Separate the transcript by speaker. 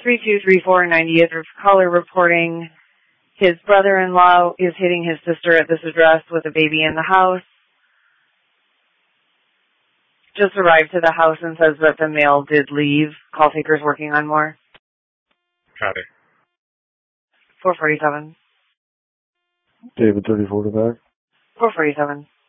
Speaker 1: 3234 90th caller reporting his brother-in-law is hitting his sister at this address with a baby in the house. Just arrived to the house and says that the male did leave. Call taker's working on more.
Speaker 2: Copy.
Speaker 1: 447.
Speaker 3: David 34 to back.
Speaker 1: 447.